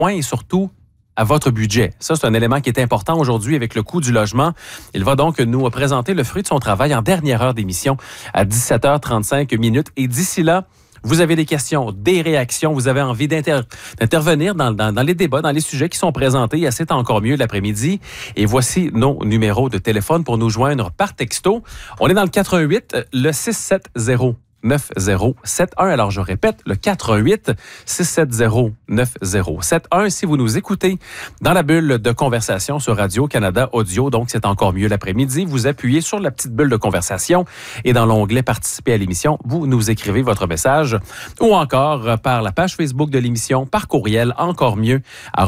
points et surtout à votre budget. Ça, c'est un élément qui est important aujourd'hui avec le coût du logement. Il va donc nous présenter le fruit de son travail en dernière heure d'émission à 17h35 minutes. Et d'ici là, vous avez des questions, des réactions, vous avez envie d'intervenir dans les débats, dans les sujets qui sont présentés à C'est encore mieux l'après-midi. Et voici nos numéros de téléphone pour nous joindre par texto. On est dans le 88, le 670 9071. Alors, je répète, le 418-670-9071. Si vous nous écoutez dans la bulle de conversation sur Radio-Canada Audio, donc c'est encore mieux l'après-midi, vous appuyez sur la petite bulle de conversation et dans l'onglet « Participer à l'émission », vous nous écrivez votre message ou encore par la page Facebook de l'émission, par courriel, encore mieux,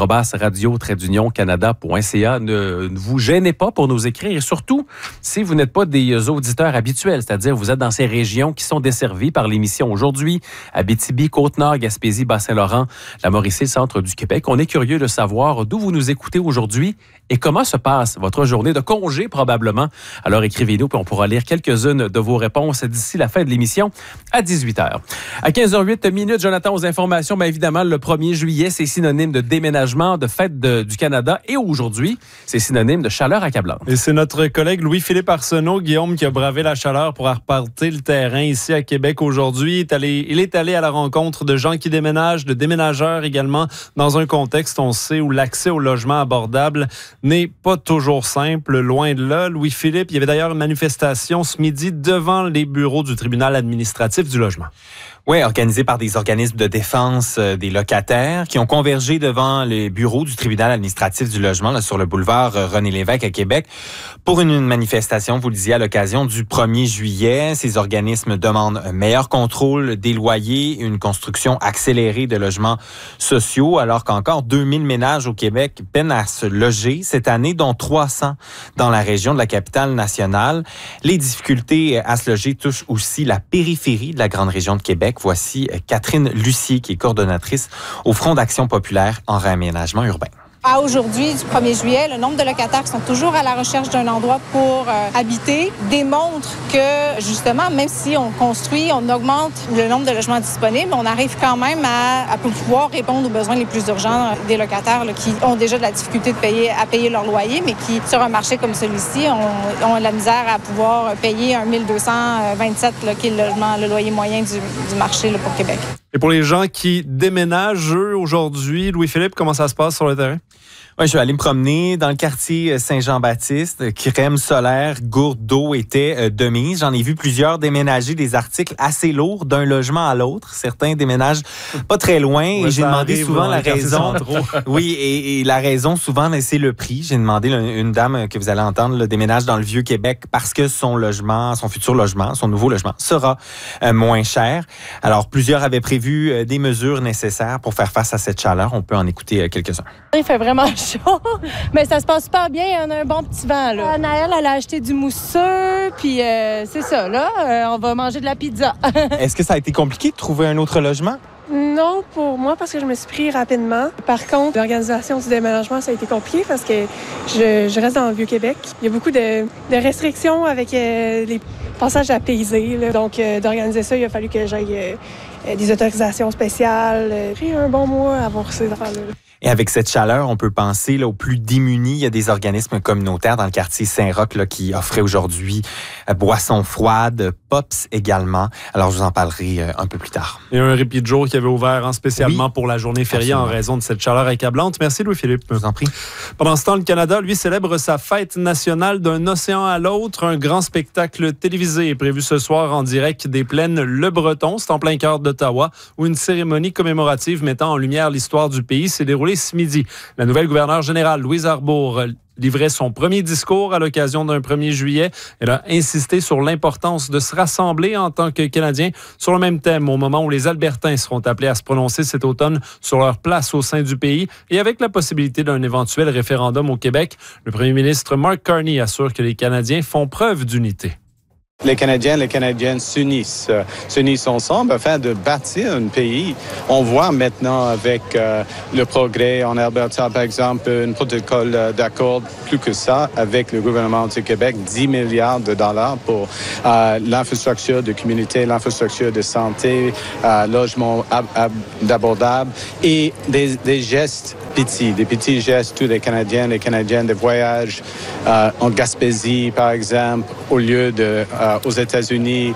@radio-canada.ca. Ne vous gênez pas pour nous écrire et surtout, si vous n'êtes pas des auditeurs habituels, c'est-à-dire vous êtes dans ces régions qui sont desservies par l'émission aujourd'hui, Abitibi, Côte-Nord, Gaspésie, Bas-Saint-Laurent, la Mauricie, le centre du Québec. On est curieux de savoir d'où vous nous écoutez aujourd'hui et comment se passe votre journée de congé probablement. Alors écrivez-nous puis on pourra lire quelques-unes de vos réponses d'ici la fin de l'émission à 18h. À 15h08 minutes, Jonathan, aux informations, bien évidemment, le 1er juillet, c'est synonyme de déménagement, de fête du Canada et aujourd'hui, c'est synonyme de chaleur accablante. Et c'est notre collègue Louis-Philippe Arsenault, Guillaume, qui a bravé la chaleur pour repartir le terrain ici à Québec aujourd'hui. Il est allé à la rencontre de gens qui déménagent, de déménageurs également, dans un contexte, on sait, où l'accès au logement abordable n'est pas toujours simple, loin de là. Louis-Philippe, il y avait d'ailleurs une manifestation ce midi devant les bureaux du tribunal administratif du logement. Oui, organisé par des organismes de défense des locataires qui ont convergé devant les bureaux du tribunal administratif du logement là, sur le boulevard René-Lévesque à Québec pour une manifestation, vous le disiez, à l'occasion du 1er juillet. Ces organismes demandent un meilleur contrôle des loyers, une construction accélérée de logements sociaux, alors qu'encore 2000 ménages au Québec peinent à se loger cette année, dont 300 dans la région de la capitale nationale. Les difficultés à se loger touchent aussi la périphérie de la grande région de Québec. Voici Catherine Lucier, qui est coordonnatrice au Front d'action populaire en réaménagement urbain. À aujourd'hui, du 1er juillet, le nombre de locataires qui sont toujours à la recherche d'un endroit pour habiter démontre que, justement, même si on construit, on augmente le nombre de logements disponibles, on arrive quand même à pouvoir répondre aux besoins les plus urgents des locataires là, qui ont déjà de la difficulté à payer leur loyer, mais qui, sur un marché comme celui-ci, ont la misère à pouvoir payer un 1227 là, qui est le loyer moyen du marché là, pour Québec. Et pour les gens qui déménagent, eux, aujourd'hui, Louis-Philippe, comment ça se passe sur le terrain? Oui, je suis allé me promener dans le quartier Saint-Jean-Baptiste. Crème solaire, gourde d'eau étaient de mise. J'en ai vu plusieurs déménager des articles assez lourds d'un logement à l'autre. Certains déménagent pas très loin. Ouais, et j'ai demandé souvent la raison. Oui, et la raison, souvent, c'est le prix. J'ai demandé une dame que vous allez entendre, le déménage dans le Vieux-Québec parce que son futur logement, son nouveau logement sera moins cher. Alors, plusieurs avaient prévu des mesures nécessaires pour faire face à cette chaleur. On peut en écouter quelques-uns. Il fait vraiment chaud, mais ça se passe super bien. On a un bon petit vent, là. Naël, elle a acheté du mousseux, puis c'est ça, là. On va manger de la pizza. Est-ce que ça a été compliqué de trouver un autre logement? Non, pour moi, parce que je me suis pris rapidement. Par contre, l'organisation du déménagement, ça a été compliqué parce que je reste dans le Vieux-Québec. Il y a beaucoup de restrictions avec les passages à payser, là. Donc, d'organiser ça, il a fallu que j'aille des autorisations spéciales. J'ai pris un bon mois à avoir ces affaires-là. Et avec cette chaleur, on peut penser là, aux plus démunis. Il y a des organismes communautaires dans le quartier Saint-Roch là, qui offraient aujourd'hui boissons froides, pops également. Alors, je vous en parlerai un peu plus tard. Il y a un répit de jour qui avait ouvert spécialement pour la journée fériée en raison de cette chaleur accablante. Merci Louis-Philippe. Je vous en prie. Pendant ce temps, le Canada, lui, célèbre sa fête nationale d'un océan à l'autre. Un grand spectacle télévisé est prévu ce soir en direct des plaines Le Breton. C'est en plein cœur d'Ottawa où une cérémonie commémorative mettant en lumière l'histoire du pays s'est déroulée ce midi. La nouvelle gouverneure générale, Louise Arbour, livrait son premier discours à l'occasion d'un 1er juillet. Elle a insisté sur l'importance de se rassembler en tant que Canadiens sur le même thème au moment où les Albertains seront appelés à se prononcer cet automne sur leur place au sein du pays et avec la possibilité d'un éventuel référendum au Québec. Le premier ministre Mark Carney assure que les Canadiens font preuve d'unité. Les Canadiennes s'unissent ensemble afin de bâtir un pays. On voit maintenant avec le progrès en Alberta, par exemple, un protocole d'accord plus que ça avec le gouvernement du Québec, 10 milliards de dollars pour l'infrastructure de communauté, l'infrastructure de santé, logement abordable et des gestes des petits gestes, tous les Canadiennes de voyage en Gaspésie, par exemple, au lieu de aux États-Unis.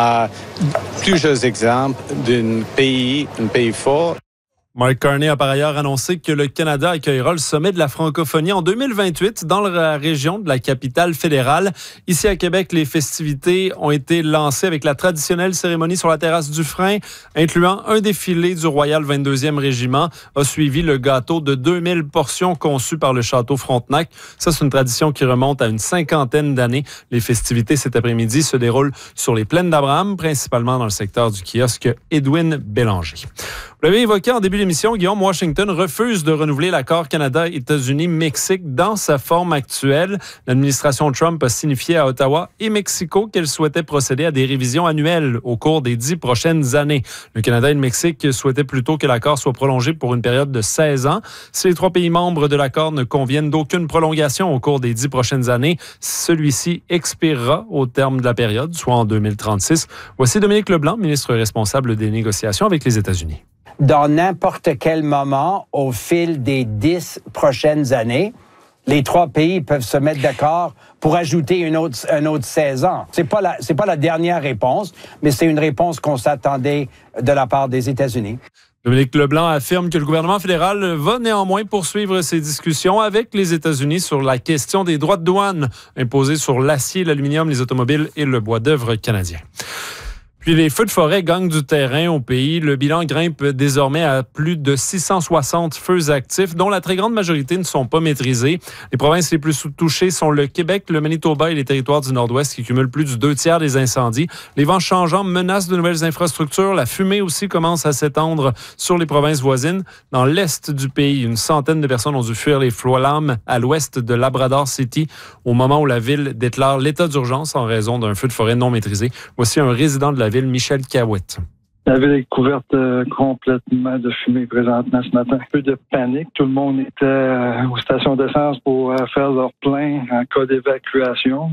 Plusieurs exemples d'un pays fort. Mark Carney a par ailleurs annoncé que le Canada accueillera le sommet de la francophonie en 2028 dans la région de la capitale fédérale. Ici à Québec, les festivités ont été lancées avec la traditionnelle cérémonie sur la terrasse du Frein, incluant un défilé du Royal 22e Régiment. A suivi le gâteau de 2000 portions conçu par le Château Frontenac. Ça, c'est une tradition qui remonte à une cinquantaine d'années. Les festivités cet après-midi se déroulent sur les plaines d'Abraham, principalement dans le secteur du kiosque Edwin Bélanger. Vous l'avez évoqué en début d'émission, Guillaume, Washington refuse de renouveler l'accord Canada-États-Unis-Mexique dans sa forme actuelle. L'administration Trump a signifié à Ottawa et Mexico qu'elle souhaitait procéder à des révisions annuelles au cours des 10 prochaines années. Le Canada et le Mexique souhaitaient plutôt que l'accord soit prolongé pour une période de 16 ans. Si les 3 pays membres de l'accord ne conviennent d'aucune prolongation au cours des 10 prochaines années, celui-ci expirera au terme de la période, soit en 2036. Voici Dominique Leblanc, ministre responsable des négociations avec les États-Unis. Dans n'importe quel moment, au fil des 10 prochaines années, les 3 pays peuvent se mettre d'accord pour ajouter un autre 16 ans. C'est pas la dernière réponse, mais c'est une réponse qu'on s'attendait de la part des États-Unis. Dominique Leblanc affirme que le gouvernement fédéral va néanmoins poursuivre ses discussions avec les États-Unis sur la question des droits de douane imposés sur l'acier, l'aluminium, les automobiles et le bois d'œuvre canadien. Puis les feux de forêt gagnent du terrain au pays. Le bilan grimpe désormais à plus de 660 feux actifs, dont la très grande majorité ne sont pas maîtrisés. Les provinces les plus touchées sont le Québec, le Manitoba et les territoires du Nord-Ouest qui cumulent plus du 2/3 des incendies. Les vents changeants menacent de nouvelles infrastructures. La fumée aussi commence à s'étendre sur les provinces voisines. Dans l'est du pays, une centaine de personnes ont dû fuir les flammes à l'ouest de Labrador City au moment où la ville déclare l'état d'urgence en raison d'un feu de forêt non maîtrisé. Voici un résident de la ville, Michel Cahouette. La ville est couverte complètement de fumée présentement ce matin. Un peu de panique. Tout le monde était aux stations d'essence pour faire leur plein en cas d'évacuation.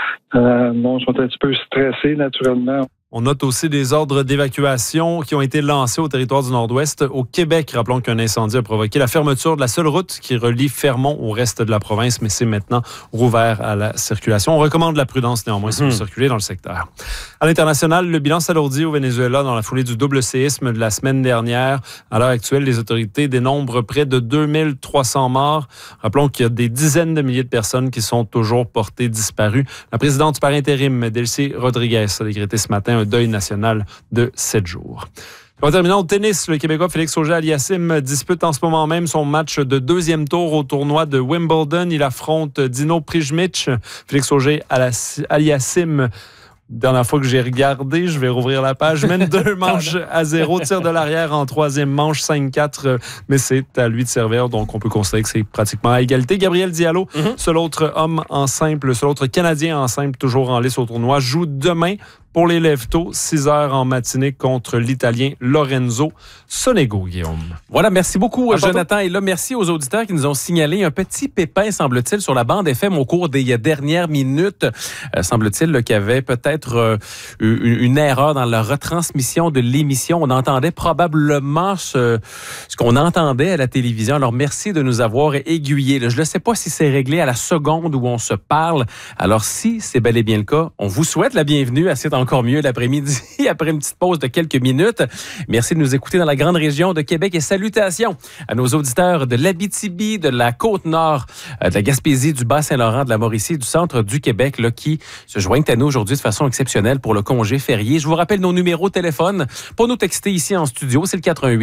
Ils sont un petit peu stressés, naturellement. On note aussi des ordres d'évacuation qui ont été lancés au territoire du Nord-Ouest. Au Québec, rappelons qu'un incendie a provoqué la fermeture de la seule route qui relie Fermont au reste de la province, mais c'est maintenant rouvert à la circulation. On recommande la prudence néanmoins si vous circulez dans le secteur. À l'international, le bilan s'alourdit au Venezuela dans la foulée du double séisme de la semaine dernière. À l'heure actuelle, les autorités dénombrent près de 2300 morts. Rappelons qu'il y a des dizaines de milliers de personnes qui sont toujours portées disparues. La présidente par intérim, Delcy Rodriguez, a décrété ce matin un deuil national de 7 jours. En terminant au tennis, le Québécois Félix Auger-Aliassime dispute en ce moment même son match de 2e tour au tournoi de Wimbledon. Il affronte Dino Prijmic. Félix Auger-Aliassime, dernière fois que j'ai regardé, je vais rouvrir la page, mène 2 manches à 0, tire de l'arrière en 3e manche, 5-4, mais c'est à lui de servir, donc on peut considérer que c'est pratiquement à égalité. Gabriel Diallo, seul autre homme en simple, seul autre Canadien en simple, toujours en lice au tournoi, joue demain pour les Lève-Tôt, 6h en matinée contre l'Italien Lorenzo Sonego, Guillaume. Voilà, merci beaucoup, Jonathan. Et là, merci aux auditeurs qui nous ont signalé un petit pépin, semble-t-il, sur la bande FM au cours des dernières minutes. Semble-t-il qu'il y avait peut-être une erreur dans la retransmission de l'émission. On entendait probablement ce qu'on entendait à la télévision. Alors, merci de nous avoir aiguillés. Je ne sais pas si c'est réglé à la seconde où on se parle. Alors, si c'est bel et bien le cas, on vous souhaite la bienvenue à C'est encore mieux l'après-midi, après une petite pause de quelques minutes. Merci de nous écouter dans la grande région de Québec et salutations à nos auditeurs de l'Abitibi, de la Côte-Nord, de la Gaspésie, du Bas-Saint-Laurent, de la Mauricie, du centre du Québec, là, qui se joignent à nous aujourd'hui de façon exceptionnelle pour le congé férié. Je vous rappelle nos numéros de téléphone pour nous texter ici en studio. C'est le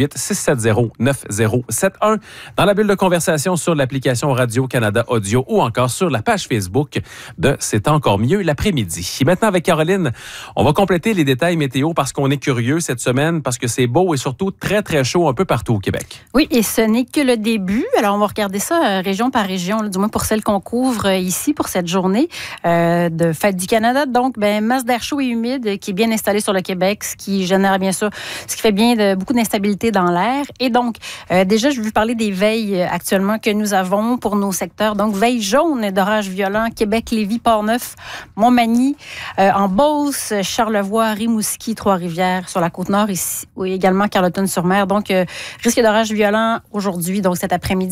88-670-9071. Dans la bulle de conversation sur l'application Radio-Canada Audio ou encore sur la page Facebook de C'est encore mieux l'après-midi. Et maintenant avec Caroline, On va compléter les détails météo parce qu'on est curieux cette semaine, parce que c'est beau et surtout très, très chaud un peu partout au Québec. Oui, et ce n'est que le début. Alors, on va regarder ça région par région, du moins pour celle qu'on couvre ici pour cette journée de Fête du Canada. Donc, masse d'air chaud et humide qui est bien installée sur le Québec, ce qui génère bien sûr, ce qui fait bien beaucoup d'instabilité dans l'air. Et donc, déjà, je vais vous parler des veilles actuellement que nous avons pour nos secteurs. Donc, veille jaune d'orage violent, Québec, Lévis, Port-Neuf, Montmagny, en Beauce, Charlevoix, Rimouski, Trois-Rivières, sur la Côte-Nord, ici, ou également Carleton-sur-Mer. Donc, risque d'orage violent aujourd'hui, donc cet après-midi.